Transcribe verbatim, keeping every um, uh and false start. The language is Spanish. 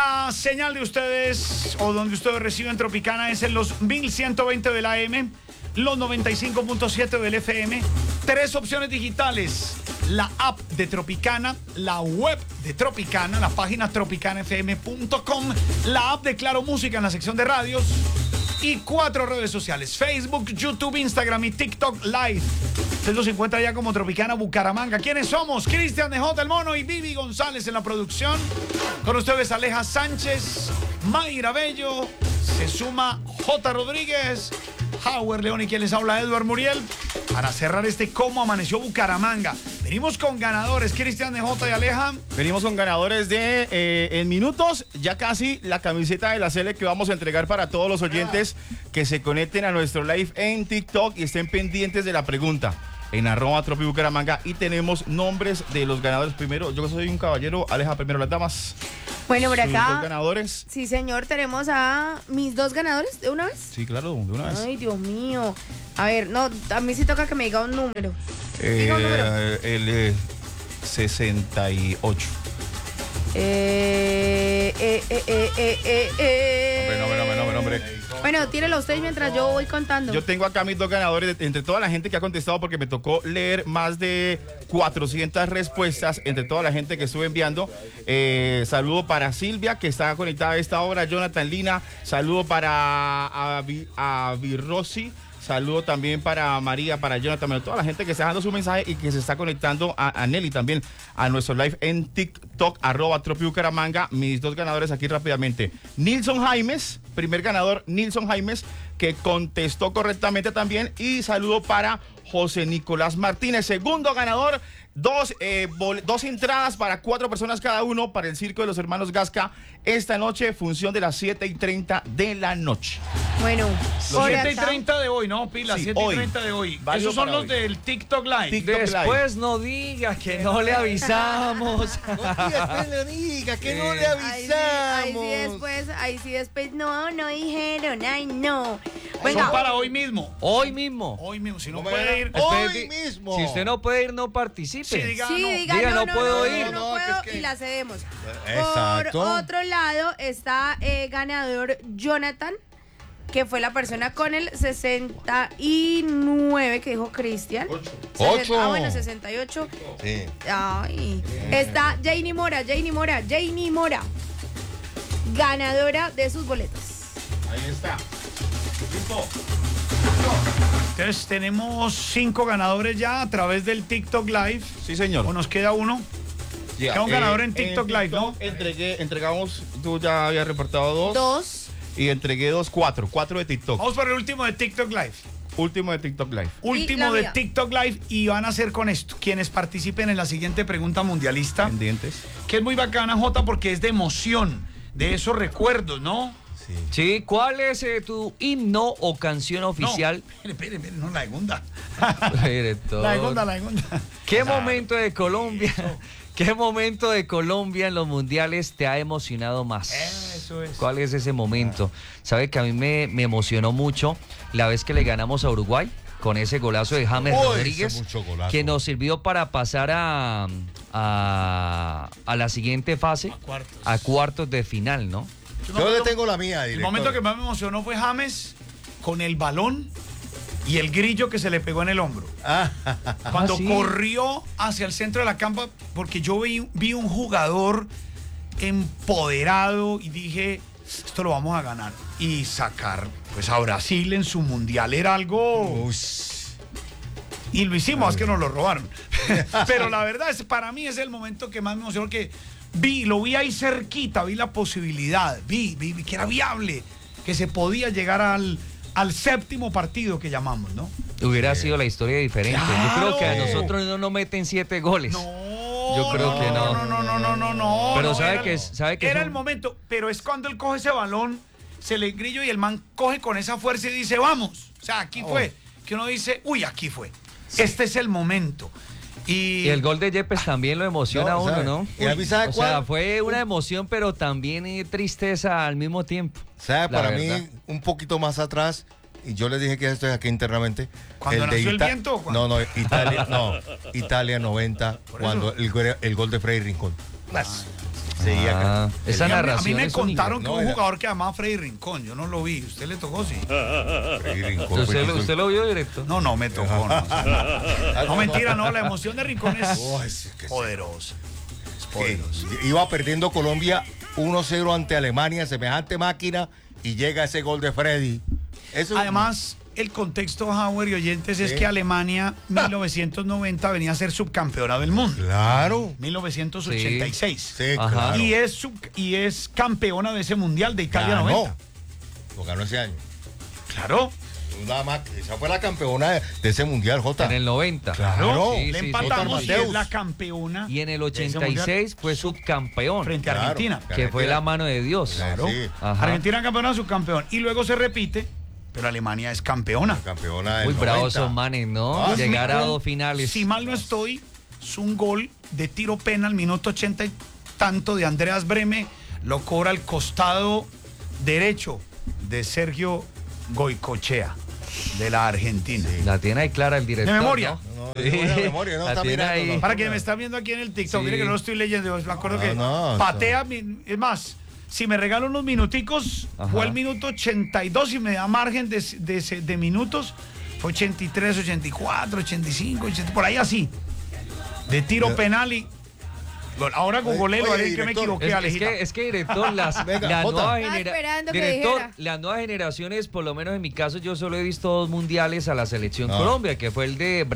La señal de ustedes, o donde ustedes reciben Tropicana, es en los mil ciento veinte de la A M, los noventa y cinco punto siete del F M. Tres opciones digitales: la app de Tropicana, la web de Tropicana, la página tropicana f m punto com, la app de Claro Música en la sección de radios, y cuatro redes sociales: Facebook, YouTube, Instagram y TikTok Live. Usted los encuentra ya como Tropicana Bucaramanga. ¿Quiénes somos? Cristian de J, el Mono, y Vivi González en la producción. Con ustedes Aleja Sánchez, Mayra Bello, se suma J Rodríguez, Howard León y quien les habla, Edward Muriel, para cerrar este Cómo Amaneció Bucaramanga. Venimos con ganadores, Cristian de J y Aleja. Venimos con ganadores de, eh, en minutos, ya casi la camiseta de la Sele que vamos a entregar para todos los oyentes que se conecten a nuestro live en TikTok y estén pendientes de la pregunta en arroba Tropi Bucaramanga. Y tenemos nombres de los ganadores. Primero, yo soy un caballero, Aleja primero las damas. Bueno, por acá. Dos ganadores. Sí, señor, tenemos a mis dos ganadores de una vez. Sí, claro, de una vez. Ay, Dios mío. A ver, no, a mí sí toca que me diga un número. Eh, Diga un número. El eh, sesenta y ocho. Eh, eh, eh, eh, eh, eh, eh. Hombre, nombre, nombre, nombre, nombre. Bueno, tírelo usted mientras yo voy contando. Yo tengo acá mis dos ganadores, entre toda la gente que ha contestado, porque me tocó leer más de cuatrocientas respuestas entre toda la gente que estuve enviando. Eh, saludo para Silvia, que está conectada a esta hora, Jonathan Lina, saludo para Avi, Avi Rossi. Saludo también para María, para Jonathan, para toda la gente que está dando su mensaje y que se está conectando a, a Nelly también a nuestro live en TikTok, arroba Tropi Bucaramanga. Mis dos ganadores aquí rápidamente. Nilson Jaimes, primer ganador, Nilson Jaimes, que contestó correctamente también. Y saludo para José Nicolás Martínez, segundo ganador. Dos, eh, dos entradas para cuatro personas cada uno para el Circo de los Hermanos Gasca esta noche, función de las siete y treinta de la noche. Bueno, los siete y treinta de hoy, ¿no? Pila, sí, siete y treinta de hoy. Válido. Esos son los hoy. del TikTok Live. TikTok Después Live. no diga que no le avisamos. No diga que le diga que no le avisamos. Ahí sí, ahí sí después, ahí sí después, no, no dijeron, ay no. Venga. Son para hoy mismo. Hoy mismo. Hoy mismo, si no No puede ir. Hoy Espere, mismo. Si usted no puede ir, no participe. Sí, diga, Sí, no. diga, Diga, no, no puedo no, ir. no, no No, que puedo, es que- y la cedemos. Exacto. Por otro lado está eh, ganador Jonathan, que fue la persona con el sesenta y nueve que dijo Cristian. Ocho. Ah, bueno, sesenta y ocho. Sí. Ay. Está Janie Mora, Janie Mora, Janie Mora, ganadora de sus boletas. Ahí está. Listo. Entonces tenemos cinco ganadores ya a través del TikTok Live. Sí, señor. ¿O nos queda uno? Ya, Queda un ganador en TikTok Live, ¿no? Entregué, entregamos, tú ya habías reportado dos. Dos. Y entregué dos, cuatro. Cuatro de TikTok. Vamos por el último de TikTok Live. Último de TikTok Live. Último la de mía. TikTok Live, y van a hacer con esto quienes participen en la siguiente pregunta mundialista, Pendientes. que es muy bacana, Jota, porque es de emoción, de esos recuerdos, ¿no? Sí. Sí, ¿cuál es eh, tu himno o canción oficial? No, espere, espere, espere, no, la segunda. Director. La segunda, la segunda. ¿Qué momento de Colombia? ¿Qué momento de Colombia en los mundiales te ha emocionado más? Eso es. ¿Cuál es ese momento? Sabe que a mí me, me emocionó mucho la vez que le ganamos a Uruguay con ese golazo de James Uy, Rodríguez, ese mucho golazo. que nos sirvió para pasar a, a, a la siguiente fase, A cuartos. a cuartos de final, ¿no? Yo le tengo la mía, El director. momento que más me emocionó fue James con el balón y el grillo que se le pegó en el hombro. Ah, Cuando Ah, sí. corrió hacia el centro de la campa, porque yo vi, vi un jugador empoderado y dije, esto lo vamos a ganar. Y sacar pues a Brasil en su mundial era algo... uy. Y lo hicimos, es que nos lo robaron. Pero la verdad es, para mí es el momento que más me emocionó, que vi, lo vi ahí cerquita, vi la posibilidad, vi, vi, vi que era viable, que se podía llegar al, al séptimo partido que llamamos, ¿no? Hubiera sido la historia diferente. Yo creo que a Claro. nosotros no nos meten siete goles. No. Yo creo que no. No, no, no, no, no, no. Pero no, sabe era- que es- sabe que era es un- el momento, pero es cuando él coge ese balón, se le grillo y el man coge con esa fuerza y dice, vamos. O sea, aquí fue. Que uno dice, uy, aquí fue. Este es el momento. Y, Y el gol de Yepes también lo emociona No, a uno, ¿sabe? ¿no? ¿Y a mí sabe O sea, cuál? fue una emoción, pero también eh, tristeza al mismo tiempo. ¿Sabe? La Para verdad. mí, un poquito más atrás, y yo les dije que esto es aquí internamente. ¿Cuando nació el Ita- viento o cuando? No, no, Italia, no, Italia noventa, Por cuando eso. el, gol- el gol de Freddy Rincón. Las- Ah, esa A mí- narración A mí me es única. contaron que No, un era- jugador que llamaba Freddy Rincón, yo no lo vi, usted le tocó, sí. ¿Usted, lo- usted lo vio directo? No, no me tocó, no. No, mentira, no, la emoción de Rincón es Oh, es que- poderosa. Es que poderosa. iba perdiendo Colombia uno cero ante Alemania, semejante máquina, y llega ese gol de Freddy. Eso, Además, el contexto, Howard y oyentes, es Sí. que Alemania mil novecientos noventa venía a ser subcampeona del mundo. claro. mil novecientos ochenta y seis. Sí, Ajá. claro. Y es, sub- y es campeona de ese mundial de Italia Ganó. noventa. Lo ganó ese año. Claro. Nada más, esa fue la campeona de, de ese mundial, Jota. En el noventa. Claro. Sí, Le sí, empatamos sí. y es la campeona Y en el de ese ochenta y seis mundial fue subcampeón. frente a Claro. Argentina. Que fue la mano de Dios. Claro. Sí. Ajá. Argentina campeona, subcampeón. Y luego se repite, pero Alemania es campeona. Campeona del Muy bravos noventa. son manes, ¿no? Ah, Llegar sí. a dos finales. Si mal no estoy, es un gol de tiro penal, minuto ochenta y tanto de Andreas Breme, lo cobra al costado derecho de Sergio Goicochea, de la Argentina. La tiene ahí clara el director. De memoria. ¿no? No, es buena memoria, no La está tiene mirando, ahí. no. Para quien me está viendo aquí en el TikTok, Sí. mire que no lo estoy leyendo, me acuerdo Ah, que no, patea, mi- es más, si me regala unos minuticos, Ajá. fue el minuto ochenta y dos y me da margen de, de, de minutos, fue ochenta y tres, ochenta y cuatro, ochenta y cinco, ochenta, por ahí así, de tiro penal y gol. Ahora googleo, Oye, a ver que me director, equivoqué, Es, es Alejita. que, es que director, las, Venga, la Jota. nueva Estaba genera- esperando que director, dijera. las nuevas generaciones, por lo menos en mi caso, yo solo he visto dos mundiales a la selección Ah. Colombia, que fue el de